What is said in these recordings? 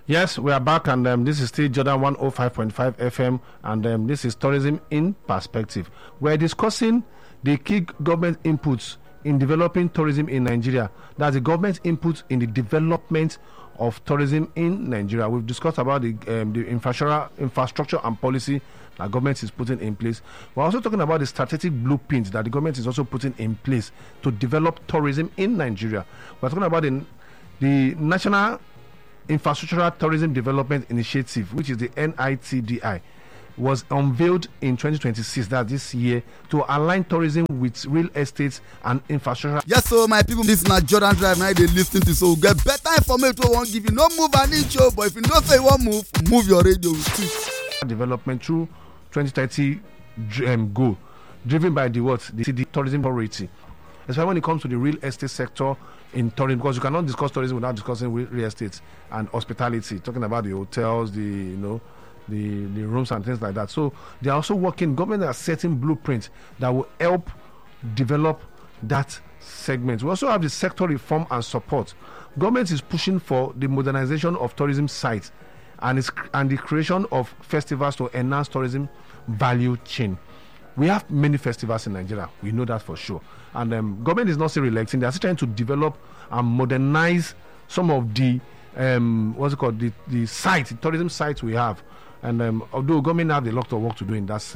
Yes, we are back, and this is still Jordan 105.5 FM, and this is Tourism in Perspective. We're discussing the key government inputs in developing tourism in Nigeria. That's the government input in the development of tourism in Nigeria. We've discussed about the infrastructure and policy that government is putting in place. We're also talking about the strategic blueprint that the government is also putting in place to develop tourism in Nigeria. We're talking about the National Infrastructural Tourism Development Initiative, which is the NITDI, was unveiled in 2026, that's this year, to align tourism with real estate and infrastructure. Yes, so my people, this is not Jordan Drive. Now they listen to, so we get better information. We won't give you no move an inch, but if you don't say you want move your radio. Development through 2030 goal, driven by the tourism authority, especially when it comes to the real estate sector in tourism, because you cannot discuss tourism without discussing real estate and hospitality, talking about the hotels, the rooms and things like that. So they are also working, government are setting blueprints that will help develop that segment. We also have the sector reform and support. Government is pushing for the modernization of tourism sites and the creation of festivals to enhance tourism value chain. We have many festivals in Nigeria, we know that for sure, and government is not still reelecting. They are still trying to develop and modernize some of the the sites, the tourism sites we have. And although government have a lot of work to do in that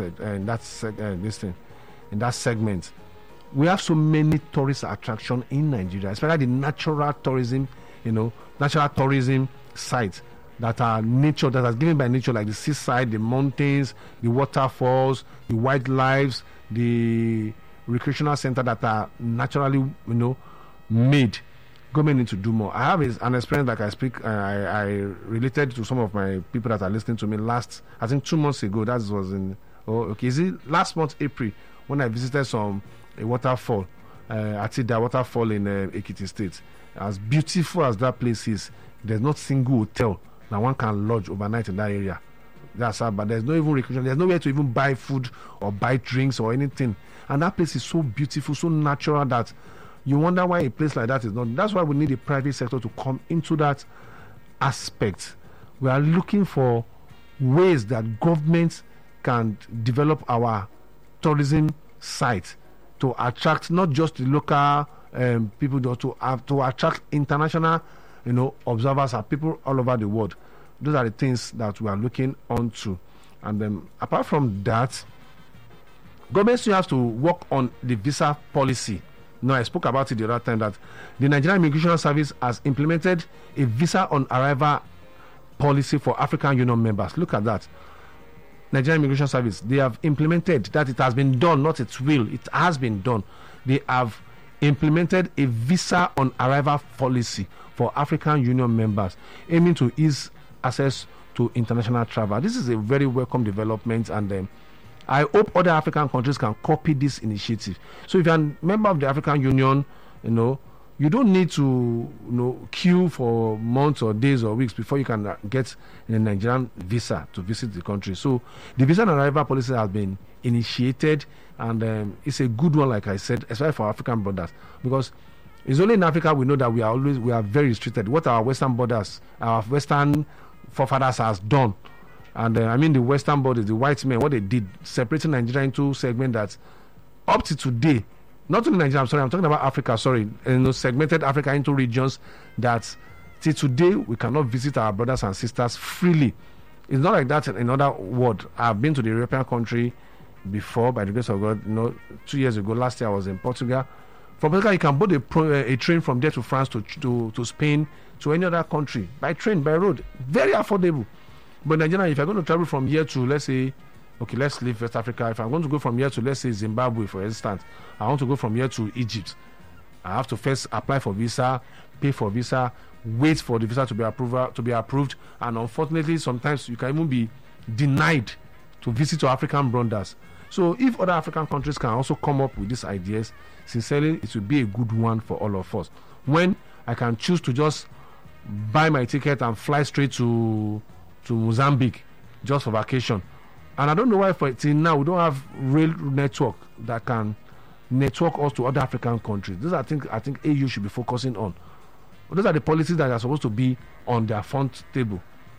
segment, we have so many tourist attractions in Nigeria, especially the natural tourism, natural tourism sites that are nature, that are given by nature, like the seaside, the mountains, the waterfalls, the wildlife, the recreational center that are naturally, made. Government need to do more. I have an experience like I related to some of my people that are listening to me last, I think 2 months ago. That was last month, April, when I visited a waterfall, Atida waterfall in Ekiti State. As beautiful as that place is, there's not single hotel that one can lodge overnight in that area. That's sad, but there's no even recreation. There's nowhere to even buy food or buy drinks or anything. And that place is so beautiful, so natural that you wonder why a place like that is not. That's why we need the private sector to come into that aspect. We are looking for ways that governments can develop our tourism site to attract not just the local people, but to attract international, observers and people all over the world. Those are the things that we are looking onto. And apart from that, government still has to work on the visa policy. No, I spoke about it the other time that the Nigerian Immigration Service has implemented a visa on arrival policy for African Union members. Look at that. Nigerian Immigration Service, they have implemented that. It has been done, not it will. It has been done. They have implemented a visa on arrival policy for African Union members, aiming to ease access to international travel. This is a very welcome development, and I hope other African countries can copy this initiative. So if you're a member of the African Union, you don't need to queue for months or days or weeks before you can get a Nigerian visa to visit the country. So the visa and arrival policy has been initiated, and it's a good one, like I said, especially for African brothers, because it's only in Africa we know that we are very restricted. What our Western borders, our Western forefathers has done. And I mean the Western borders, the white men, what they did, separating Nigeria into segments that up to today, not only Nigeria, I'm talking about Africa, segmented Africa into regions that till today we cannot visit our brothers and sisters freely. It's not like that in another world. I've been to the European country before, by the grace of God, 2 years ago, last year I was in Portugal. From Portugal, you can board a train from there to France, to Spain, to any other country, by train, by road, very affordable. But Nigeria, if you're going to travel from here to, let's say, let's leave West Africa. If I'm going to go from here to, let's say, Zimbabwe, for instance, I want to go from here to Egypt, I have to first apply for visa, pay for visa, wait for the visa to be approved, and unfortunately, sometimes you can even be denied to visit your African brothers. So if other African countries can also come up with these ideas, sincerely, it will be a good one for all of us. When I can choose to just buy my ticket and fly straight to Mozambique just for vacation, and I don't know why till now we don't have rail network that can network us to other African countries. Those are things I think AU should be focusing on. Those are the policies that are supposed to be on their front table.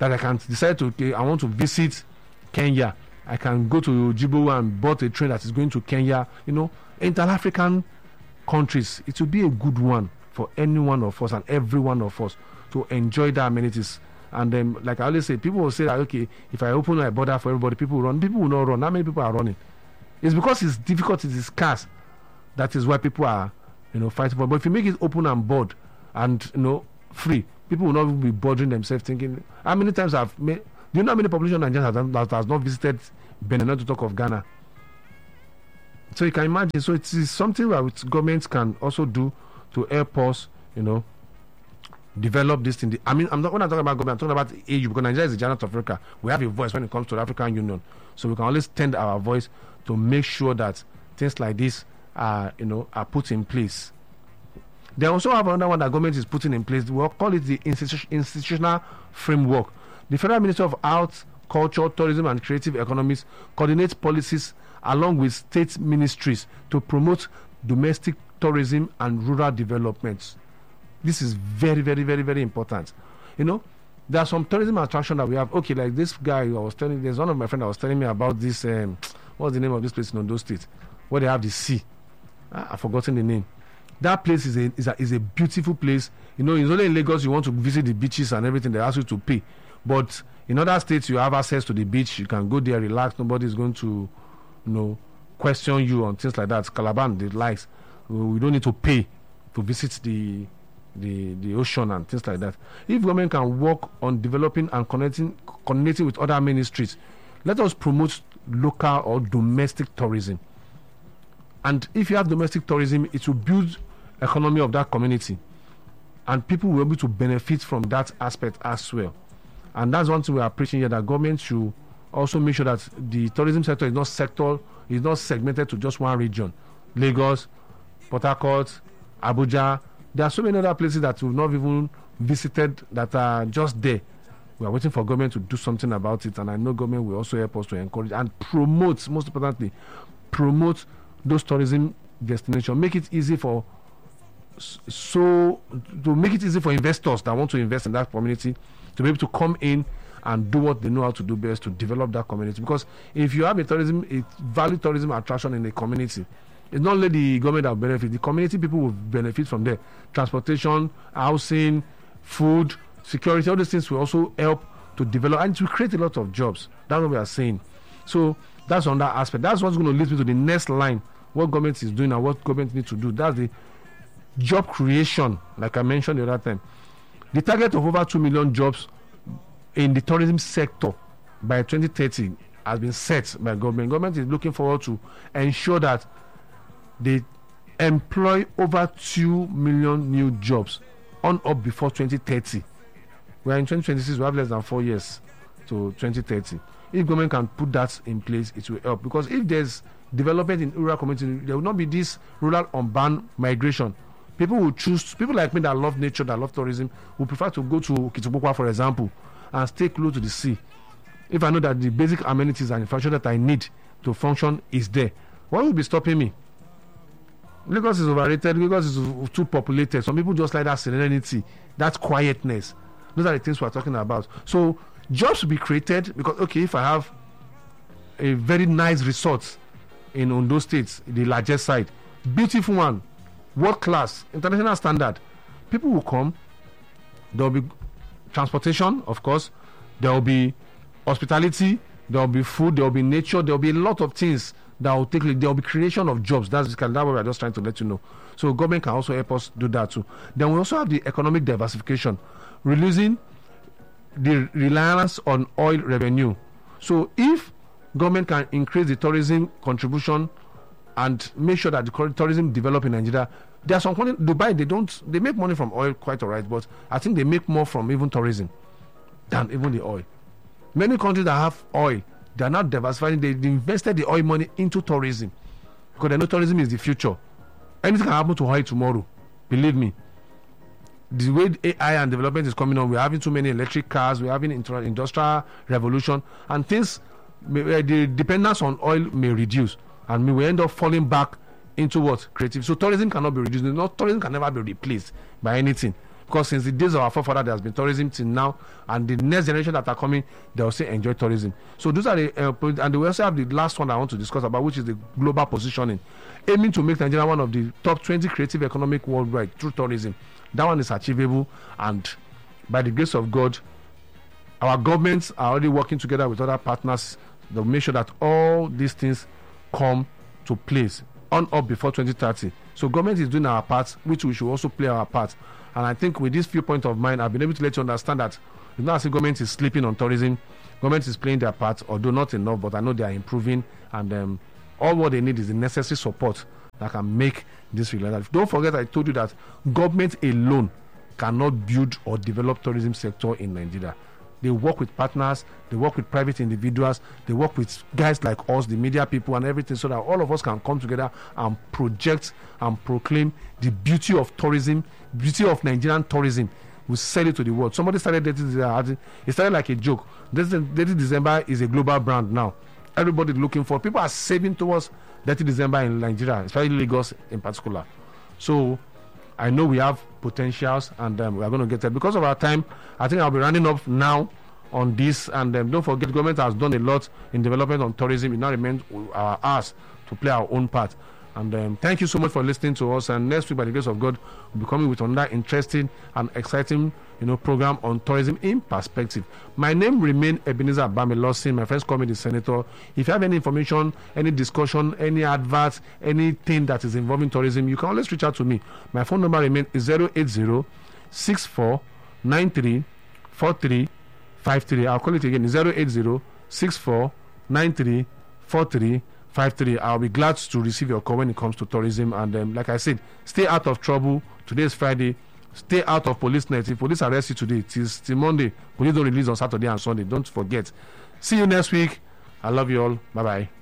that I can decide to, okay, I want to visit Kenya. I can go to Djibouti and board a train that is going to Kenya. Inter-African countries, it will be a good one for any one of us and every one of us to enjoy the amenities. And then, like I always say, people will say that, okay, if I open my border for everybody, people will run. People will not run. How many people are running? It's because it's difficult, it is scarce. That is why people are, fighting for it. But if you make it open and board and, free, people will not be bothering themselves thinking, how many times do you know how many population in Nigeria that has not visited Benin, not to talk of Ghana? So you can imagine. So it is something that governments can also do to help us, develop this thing. When I'm talking about government, I'm talking about the AU, because Nigeria is the giant of Africa. We have a voice when it comes to the African Union. So we can always tend our voice to make sure that things like this are put in place. They also have another one that government is putting in place. We'll call it the institutional framework. The Federal Ministry of Arts, Culture, Tourism and Creative Economies coordinates policies along with state ministries to promote domestic tourism and rural developments. This is very, very, very, very important. There are some tourism attractions that we have. Okay, like this guy there's one of my friends that was telling me about this, what's the name of this place in Ondo State, where they have the sea. I've forgotten the name. That place is a beautiful place. It's only in Lagos you want to visit the beaches and everything, they ask you to pay. But in other states you have access to the beach, you can go there, relax, nobody is going to question you on things like that. Calabar, the likes, we don't need to pay to visit the ocean and things like that. If government can work on developing and connecting with other ministries, let us promote local or domestic tourism. And if you have domestic tourism, it will build economy of that community, and people will be able to benefit from that aspect as well. And that's one thing we are preaching here, that government should also make sure that the tourism sector is not segmented to just one region. Lagos, Port Harcourt, Abuja. There are so many other places that we've not even visited that are just there. We are waiting for government to do something about it, and I know government will also help us to encourage and promote, most importantly, promote those tourism destinations. Make it easy for investors that want to invest in that community to be able to come in and do what they know how to do best to develop that community. Because if you have a valid tourism attraction in a community, it's not only the government that will benefit, the community people will benefit from there. Transportation, housing, food, security, all these things will also help to develop, and to create a lot of jobs. That's what we are saying. So that's on that aspect. That's what's going to lead me to the next line, what government is doing and what government needs to do. That's the job creation, like I mentioned the other time. The target of over 2 million jobs in the tourism sector by 2030 has been set by government. Government is looking forward to ensure that they employ over 2 million new jobs on up before 2030. We are in 2026, we have less than 4 years to 2030. If government can put that in place, it will help. Because if there's development in rural communities, there will not be this rural urban migration. People like me that love nature, that love tourism, will prefer to go to Kitubukwa, for example, and stay close to the sea. If I know that the basic amenities and infrastructure that I need to function is there, what will be stopping me? Lagos is overrated. Lagos is too populated. Some people just like that serenity, that quietness. Those are the things we're talking about. So jobs will be created because, okay, if I have a very nice resort in Ondo State, the largest site, beautiful one, world class, international standard, people will come. There will be transportation, of course. There will be hospitality. There will be food. There will be nature. There will be a lot of things that will take. There will be creation of jobs. That's what we're just trying to let you know. So government can also help us do that too. Then we also have the economic diversification, releasing the reliance on oil revenue. So if government can increase the tourism contribution and make sure that the tourism develop in Nigeria, there are some countries, Dubai, they make money from oil quite alright, but I think they make more from even tourism than even the oil. Many countries that have oil, they are not diversifying. They invested the oil money into tourism because they know tourism is the future. Anything can happen to oil tomorrow, believe me. The way AI and development is coming on, we're having too many electric cars, we're having industrial revolution, and things, the dependence on oil may reduce, and we end up falling back into what? Creative. So tourism cannot be reduced. Tourism can never be replaced by anything, Because since the days of our forefathers, there has been tourism till now, and the next generation that are coming, they will still enjoy tourism. So those are the and we also have the last one I want to discuss about, which is the global positioning, aiming to make Nigeria one of the top 20 creative economic worldwide through tourism. That one is achievable, and by the grace of God, our governments are already working together with other partners to make sure that all these things come to place on up before 2030. So government is doing our part, which we should also play our part. And I think with this few points of mine, I've been able to let you understand that it's not as if government is sleeping on tourism. Government is playing their part, although not enough, but I know they are improving, and all what they need is the necessary support that can make this realize. Don't forget, I told you that government alone cannot build or develop tourism sector in Nigeria. They work with partners, they work with private individuals, they work with guys like us, the media people and everything, so that all of us can come together and project and proclaim the beauty of tourism, beauty of Nigerian tourism. We sell it to the world. Somebody started Dirty December. It started like a joke. Dirty December is a global brand now. Everybody looking for. People are saving towards Dirty December in Nigeria, especially Lagos in particular. So I know we have potentials, and we are going to get there. Because of our time, I think I'll be rounding up now on this. And don't forget, government has done a lot in development on tourism. It now remains us to play our own part. And thank you so much for listening to us. And next week, by the grace of God, we'll be coming with another interesting and exciting, program on tourism in perspective. My name remains Ebenezer Bamelosin. My friends call me the Senator. If you have any information, any discussion, any adverts, anything that is involving tourism, you can always reach out to me. My phone number remains 080-6493-4353. I'll call it again, 080-6493-4353. I'll be glad to receive your call when it comes to tourism. And like I said, stay out of trouble. Today is Friday. Stay out of police net. If police arrest you today, till Monday. Police don't release on Saturday and Sunday. Don't forget. See you next week. I love you all. Bye-bye.